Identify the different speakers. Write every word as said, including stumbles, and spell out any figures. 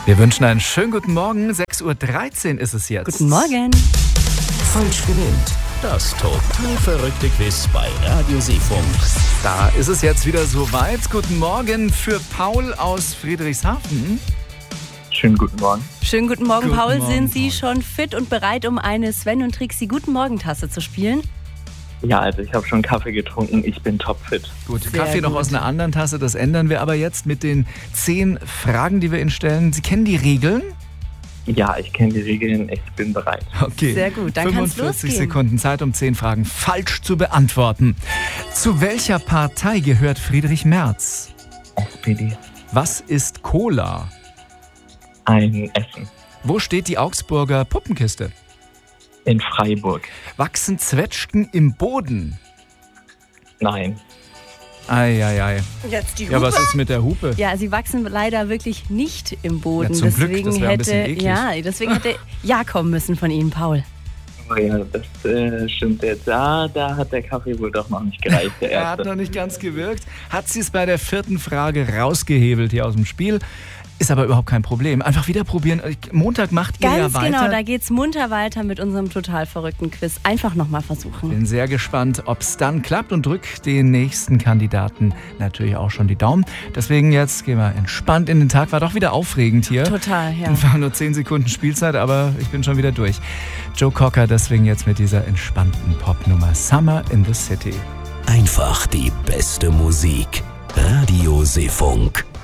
Speaker 1: Wir wünschen einen schönen guten Morgen. sechs Uhr dreizehn ist es jetzt.
Speaker 2: Guten Morgen.
Speaker 3: Falsch gewinnt. Das total verrückte Quiz bei Radio Seefunk.
Speaker 1: Da ist es jetzt wieder soweit. Guten Morgen für Paul aus Friedrichshafen.
Speaker 4: Schönen guten Morgen.
Speaker 2: Schönen guten Morgen,
Speaker 1: Guten
Speaker 2: Paul.
Speaker 1: Morgen,
Speaker 2: Sind Sie
Speaker 1: Paul.
Speaker 2: schon fit und bereit, um eine Sven und Trixie Guten Morgen-Tasse zu spielen?
Speaker 4: Ja, also ich habe schon Kaffee getrunken, ich bin topfit.
Speaker 1: Gut,
Speaker 2: Sehr
Speaker 1: Kaffee noch
Speaker 2: gut.
Speaker 1: aus einer anderen Tasse, das ändern wir aber jetzt mit den zehn Fragen, die wir Ihnen stellen. Sie kennen die Regeln?
Speaker 4: Ja, ich kenne die Regeln, ich bin bereit.
Speaker 1: Okay.
Speaker 2: Sehr gut, dann kann's
Speaker 1: fünfundvierzig
Speaker 2: losgehen.
Speaker 1: Sekunden Zeit, um zehn Fragen falsch zu beantworten. Zu welcher Partei gehört Friedrich Merz?
Speaker 4: S P D.
Speaker 1: Was ist Cola?
Speaker 4: Ein Essen.
Speaker 1: Wo steht die Augsburger Puppenkiste?
Speaker 4: In Freiburg.
Speaker 1: Wachsen Zwetschgen im Boden?
Speaker 4: Nein.
Speaker 1: Eieiei.
Speaker 2: Jetzt die
Speaker 1: Ja, was ist mit der Hupe?
Speaker 2: Ja, sie wachsen leider wirklich nicht im Boden.
Speaker 1: Ja, zum Glück,
Speaker 2: deswegen
Speaker 1: das wär ein bisschen
Speaker 2: hätte,
Speaker 1: eklig.
Speaker 2: ja, deswegen hätte Ja kommen müssen von Ihnen, Paul.
Speaker 4: Oh ja, das äh, stimmt jetzt. Ah, da hat der Kaffee wohl doch noch nicht gereicht, der
Speaker 1: Er hat
Speaker 4: erste.
Speaker 1: noch nicht ganz gewirkt. Hat sie es bei der vierten Frage rausgehebelt hier aus dem Spiel. Ist aber überhaupt kein Problem. Einfach wieder probieren. Montag macht ihr ja
Speaker 2: Ganz
Speaker 1: weiter.
Speaker 2: genau, da geht's munter weiter mit unserem total verrückten Quiz. Einfach nochmal versuchen.
Speaker 1: Bin sehr gespannt, ob es dann klappt und drück den nächsten Kandidaten natürlich auch schon die Daumen. Deswegen jetzt gehen wir entspannt in den Tag. War doch wieder aufregend hier.
Speaker 2: Total, ja.
Speaker 1: Es waren nur zehn Sekunden Spielzeit, aber ich bin schon wieder durch. Joe Cocker deswegen jetzt mit dieser entspannten Popnummer Summer in the City.
Speaker 3: Einfach die beste Musik. Radio Seefunk.